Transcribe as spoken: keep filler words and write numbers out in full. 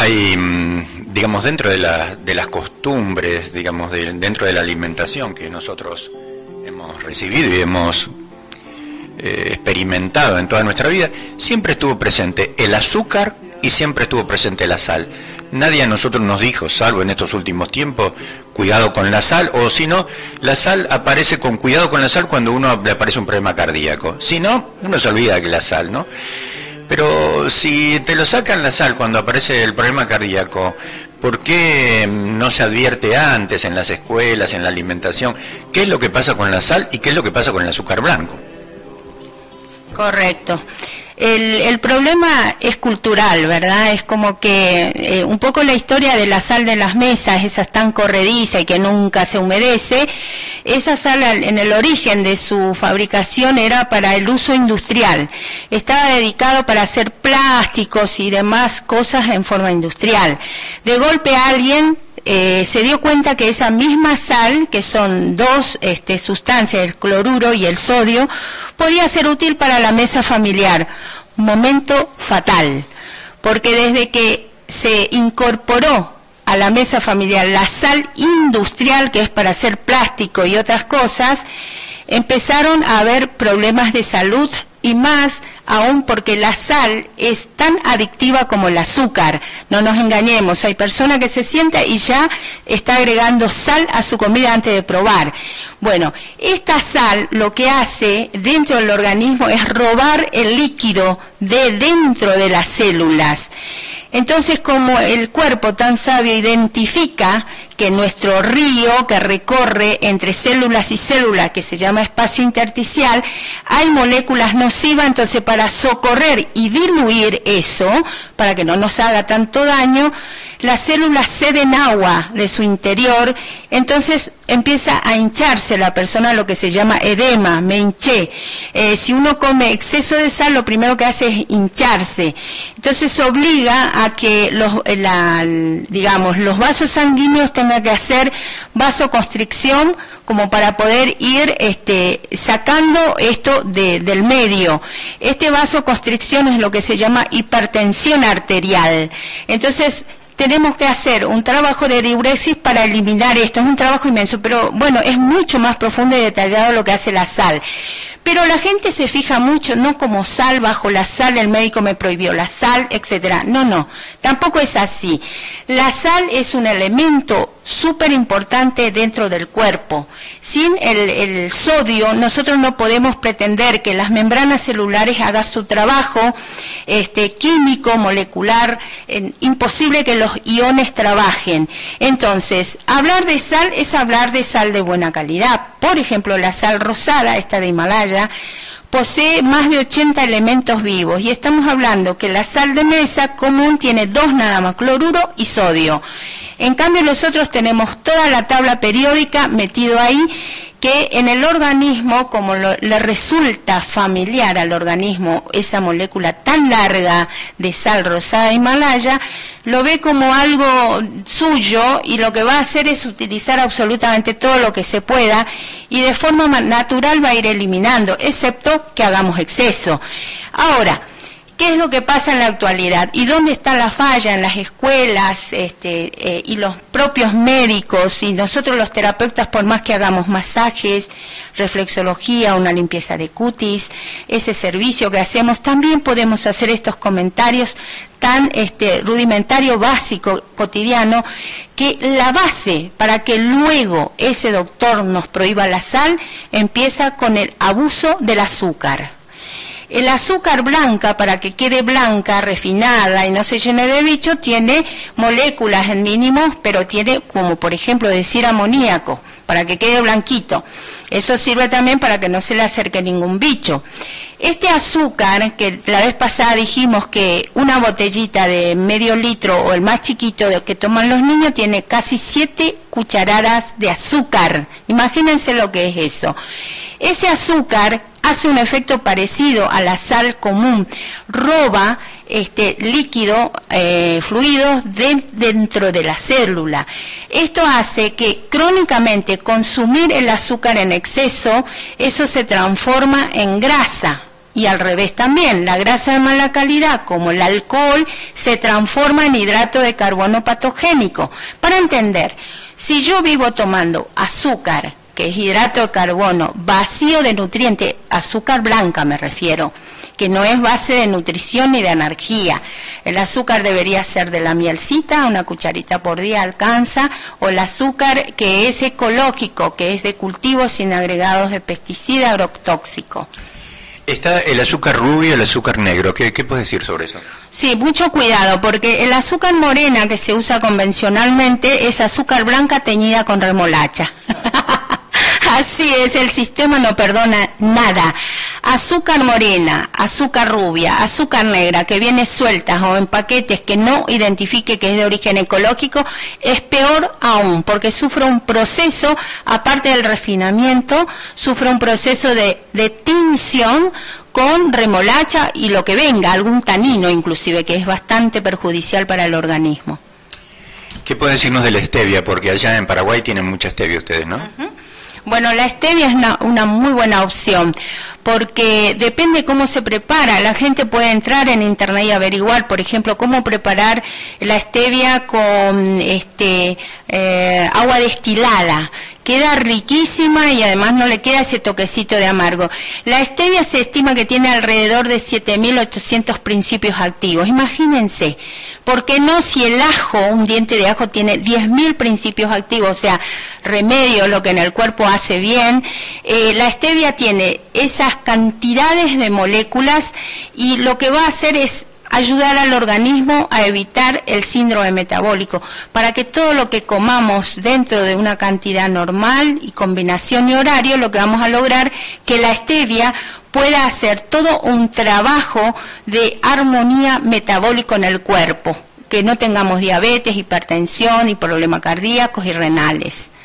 hay, digamos, dentro de, la, de las costumbres, digamos, de, dentro de la alimentación que nosotros hemos recibido y hemos eh, experimentado en toda nuestra vida, siempre estuvo presente el azúcar y siempre estuvo presente la sal. Nadie a nosotros nos dijo, salvo en estos últimos tiempos, cuidado con la sal, o si no, la sal aparece con cuidado con la sal cuando uno le aparece un problema cardíaco. Si no, uno se olvida que la sal, ¿no? Pero si te lo sacan la sal cuando aparece el problema cardíaco, ¿por qué no se advierte antes en las escuelas, en la alimentación, qué es lo que pasa con la sal y qué es lo que pasa con el azúcar blanco? Correcto. El, el problema es cultural, ¿verdad? Es como que eh, un poco la historia de la sal de las mesas, esa tan corrediza y que nunca se humedece, esa sal en el origen de su fabricación era para el uso industrial. Estaba dedicado para hacer plásticos y demás cosas en forma industrial. De golpe alguien Eh, se dio cuenta que esa misma sal, que son dos este, sustancias, el cloruro y el sodio, podía ser útil para la mesa familiar. Momento fatal, porque desde que se incorporó a la mesa familiar la sal industrial, que es para hacer plástico y otras cosas, empezaron a haber problemas de salud, y más aún porque la sal es tan adictiva como el azúcar. No nos engañemos, hay personas que se sienta y ya está agregando sal a su comida antes de probar. Bueno, esta sal lo que hace dentro del organismo es robar el líquido de dentro de las células. Entonces, como el cuerpo tan sabio identifica que nuestro río que recorre entre células y células, que se llama espacio intersticial, hay moléculas nocivas, entonces para socorrer y diluir eso, para que no nos haga tanto daño, las células ceden agua de su interior, entonces empieza a hincharse la persona, lo que se llama edema, me hinché. Eh, si uno come exceso de sal, lo primero que hace es hincharse. Entonces obliga a que los, la, digamos, los vasos sanguíneos tengan que hacer vasoconstricción como para poder ir este, sacando esto de, del medio. Este vasoconstricción es lo que se llama hipertensión arterial. Entonces, tenemos que hacer un trabajo de diuresis para eliminar esto. Es un trabajo inmenso, pero bueno, es mucho más profundo y detallado lo que hace la sal. Pero la gente se fija mucho, no como sal, bajo la sal el médico me prohibió la sal, etcétera. No, no, tampoco es así. La sal es un elemento súper importante dentro del cuerpo. Sin el, el sodio, nosotros no podemos pretender que las membranas celulares hagan su trabajo este, químico, molecular, eh, imposible que los iones trabajen. Entonces, hablar de sal es hablar de sal de buena calidad. Por ejemplo, la sal rosada, esta de Himalaya, posee más de ochenta elementos vivos y estamos hablando que la sal de mesa común tiene dos nada más, cloruro y sodio. En cambio nosotros tenemos toda la tabla periódica metido ahí, que en el organismo, como lo, le resulta familiar al organismo esa molécula tan larga de sal rosada Himalaya, lo ve como algo suyo y lo que va a hacer es utilizar absolutamente todo lo que se pueda y de forma natural va a ir eliminando, excepto que hagamos exceso. Ahora, ¿qué es lo que pasa en la actualidad? ¿Y dónde está la falla en las escuelas este, eh, y los propios médicos y nosotros los terapeutas, por más que hagamos masajes, reflexología, una limpieza de cutis, ese servicio que hacemos, también podemos hacer estos comentarios tan este, rudimentario, básico, cotidiano, que la base para que luego ese doctor nos prohíba la sal empieza con el abuso del azúcar. El azúcar blanca, para que quede blanca, refinada y no se llene de bicho, tiene moléculas en mínimos, pero tiene, como por ejemplo decir amoníaco, para que quede blanquito. Eso sirve también para que no se le acerque ningún bicho. Este azúcar, que la vez pasada dijimos que una botellita de medio litro o el más chiquito de que toman los niños tiene casi siete cucharadas de azúcar. Imagínense lo que es eso. Ese azúcar hace un efecto parecido a la sal común, roba este líquido, eh, fluidos de, dentro de la célula. Esto hace que crónicamente consumir el azúcar en exceso, eso se transforma en grasa. y al revés también. La grasa de mala calidad, como el alcohol, se transforma en hidrato de carbono patogénico. Para entender, si yo vivo tomando azúcar, que es hidrato de carbono, vacío de nutrientes, azúcar blanca me refiero, que no es base de nutrición ni de energía. El azúcar debería ser de la mielcita, una cucharita por día alcanza, o el azúcar que es ecológico, que es de cultivo sin agregados de pesticida agrotóxico. Está el azúcar rubio y el azúcar negro. ¿Qué, qué puedes decir sobre eso? Sí, mucho cuidado, porque el azúcar morena que se usa convencionalmente es azúcar blanca teñida con remolacha. Así es, el sistema no perdona nada. Azúcar morena, azúcar rubia, azúcar negra que viene sueltas o en paquetes que no identifique que es de origen ecológico, es peor aún, porque sufre un proceso, aparte del refinamiento, sufre un proceso de, de tinción con remolacha y lo que venga, algún tanino inclusive, que es bastante perjudicial para el organismo. ¿Qué puede decirnos de la stevia? Porque allá en Paraguay tienen mucha stevia ustedes, ¿no? Uh-huh. Bueno, la stevia es una, una muy buena opción, porque depende cómo se prepara. La gente puede entrar en internet y averiguar, por ejemplo, cómo preparar la stevia con este eh, agua destilada. Queda riquísima y además no le queda ese toquecito de amargo. La stevia se estima que tiene alrededor de siete mil ochocientos principios activos. Imagínense, ¿por qué no si el ajo, un diente de ajo tiene diez mil principios activos? O sea, remedio, lo que en el cuerpo hace bien. Eh, la stevia tiene esas cantidades de moléculas y lo que va a hacer es ayudar al organismo a evitar el síndrome metabólico, para que todo lo que comamos dentro de una cantidad normal y combinación y horario, lo que vamos a lograr que la stevia pueda hacer todo un trabajo de armonía metabólico en el cuerpo, que no tengamos diabetes, hipertensión y problemas cardíacos y renales.